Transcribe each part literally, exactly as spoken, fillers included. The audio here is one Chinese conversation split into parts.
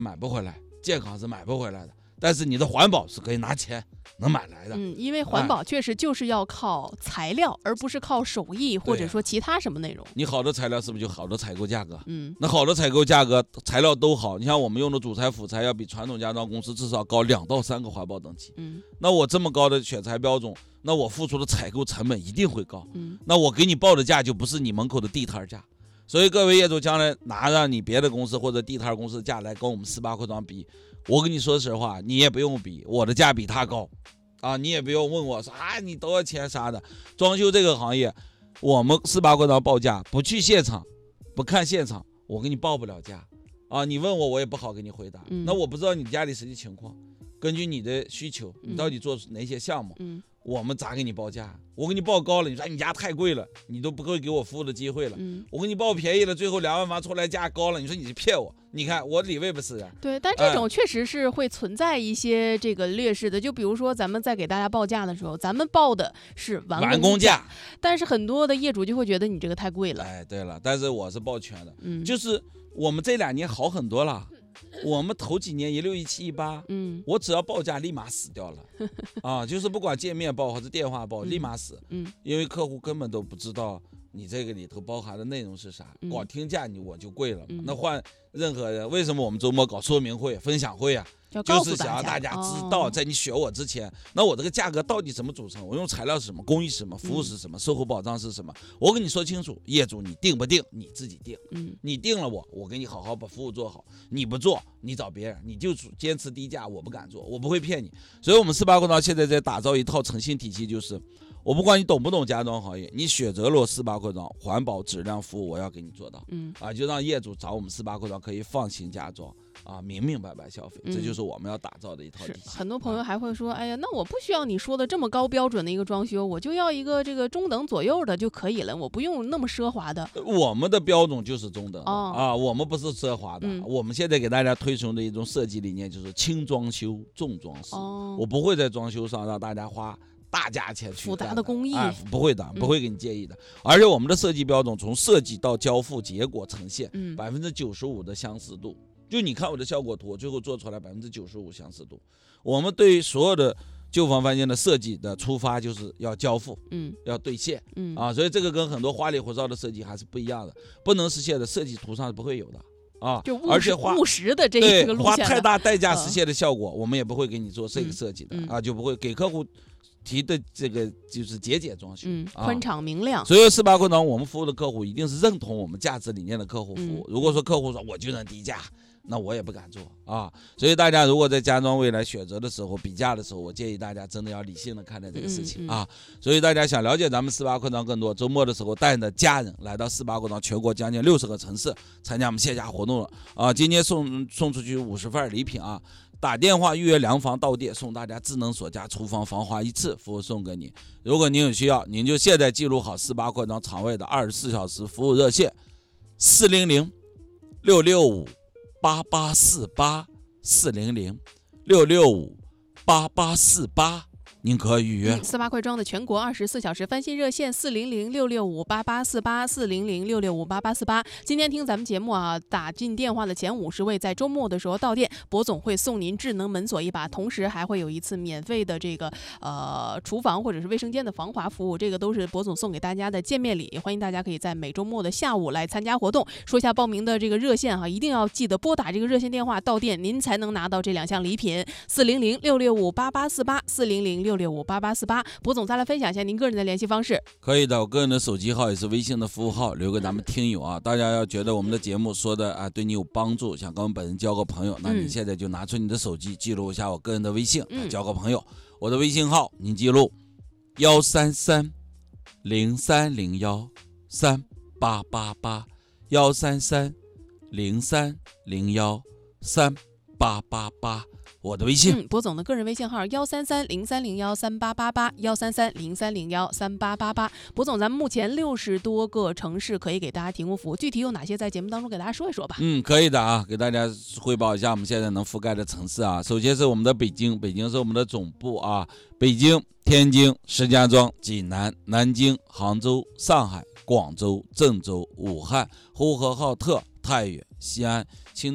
买不回来，健康是买不回来的，但是你的环保是可以拿钱能买来的。 嗯，因为环保确实就是要靠材料，哎、而不是靠手艺或者说其他什么内容。 你好的材料是不是就好的采购价格？ 嗯， 那好的采购价格，材料都好，你像我们用的主材辅材要比传统家装公司至少高两到三个环保等级。 嗯， 那我这么高的选材标准，那我付出的采购成本一定会高。 嗯， 那我给你报的价就不是你门口的地摊价。所以各位业主将来拿着你别的公司或者地摊公司的价来跟我们四八扩张比，我跟你说实话，你也不用比，我的价比他高啊，你也不用问我说啊你多少钱啥的。装修这个行业，我们四八扩张报价不去现场，不看现场，我给你报不了价啊。你问我，我也不好给你回答。 嗯、 那我不知道你家里实际情况，根据你的需求，你到底做哪些项目？ 嗯。 我们咋给你报价？我给你报高了，你说你家太贵了，你都不会给我服务的机会了。 嗯， 我给你报便宜了，最后两万八出来价高了，你说你是骗我？你看我理为不是啊？ 对，但这种确实是会存在一些这个劣势的。就比如说咱们在给大家报价的时候，咱们报的是完完工价， 但是很多的业主就会觉得你这个太贵了。 哎，对了，但是我是报全的， 嗯， 就是我们这两年好很多了。我们头几年一六一七一八，嗯，我只要报价立马死掉了，啊，就是不管见面报还是电话报，立马死， 嗯， 因为客户根本都不知道你这个里头包含的内容是啥， 嗯、 光听价你我就贵了嘛。 嗯、 那换任何人，为什么我们周末搞说明会、分享会啊？就是想让大家知道，在你选我之前，哦、那我这个价格到底怎么组成？我用材料是什么？工艺是什么？服务是什么？嗯、售后保障是什么？我跟你说清楚，业主你定不定你自己定。嗯，你定了我，我给你好好把服务做好。你不做，你找别人，你就坚持低价，我不敢做，我不会骗你。所以，我们四八扩张现在在打造一套诚信体系，就是我不管你懂不懂家装行业，你选择了四八扩张，环保、质量、服务，我要给你做到。嗯，啊，就让业主找我们四八扩张可以放心家装。啊，明明白白消费，这就是我们要打造的一套体系。 很多朋友还会说，哎呀，那我不需要你说的这么高标准的一个装修，我就要一个这个中等左右的就可以了，我不用那么奢华的。 我们的标准就是中等的、 哦、 啊，我们不是奢华的、嗯。我们现在给大家推崇的一种设计理念就是轻装修、重装饰。哦、我不会在装修上让大家花大价钱去复杂的工艺、 哎，不会的，不会给你介意的。嗯、而且我们的设计标准从设计到交付结果呈现，百分之九十五的相似度。就你看我的效果图，最后做出来百分之九十五相似度。我们对于所有的旧房翻新的设计的出发就是要交付，嗯，要兑现，嗯啊，所以这个跟很多花里胡哨的设计还是不一样的，不能实现的设计图上是不会有的啊。 就而且花务实的这一个路线， 花太大代价实现的效果，嗯、我们也不会给你做这个设计的、嗯、啊，就不会给客户提的这个就是节俭装修， 嗯，宽敞明亮。 所以四八扩张我们服务的客户一定是认同我们价值理念的客户服务。嗯、如果说客户说我就能低价，那我也不敢做啊。所以大家如果在家装未来选择的时候、比价的时候，我建议大家真的要理性的看待这个事情、嗯嗯、啊。所以大家想了解咱们四八扩张更多，周末的时候带着家人来到四八扩张全国将近六十个城市参加我们线下活动了啊。今天送送出去五十份礼品啊。打电话预约量房到店，送大家智能锁家厨房防滑一次服务送给你。如果您有需要，您就现在记录好四八扩张场外的二十四小时服务热线：四零零六六五八八四八四零零六六五八八四八。您可预约四八快装的全国二十四小时翻新热线四零零六六五八八四八四零零六六五八八四八。今天听咱们节目啊，打进电话的前五十位在周末的时候到店，博总会送您智能门锁一把，同时还会有一次免费的这个呃厨房或者是卫生间的防滑服务，这个都是博总送给大家的见面礼。欢迎大家可以在每周末的下午来参加活动。说一下报名的这个热线哈、啊，一定要记得拨打这个热线电话到店，您才能拿到这两项礼品：四零零六六五八八四八四零零六六五八八四八。博总再来分享一下您个人的联系方式。 可以的，我个人的手机号也是微信的服务号，留给咱们听友啊。大家要觉得我们的节目说的啊对你有帮助，想跟我们本人交个朋友，那你现在就拿出你的手机记录一下我个人的微信，嗯、交个朋友。我的微信号您记录幺三三零三零幺三八八八幺三三零三零幺三八八八。我的微信， 嗯，博总的个人微信号幺三三零三零幺三八八八幺三三零三零幺三八八八。博总，咱们目前六十多个城市可以给大家提供服务，具体有哪些，在节目当中给大家说一说吧。 嗯，可以的啊，给大家汇报一下我们现在能覆盖的城市啊。首先是我们的北京，北京是我们的总部啊，北京、天津、石家庄、济南、南京、杭州、上海、广州、郑州、武汉、呼和浩特、太原、西安、青岛、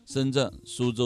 深圳、苏州。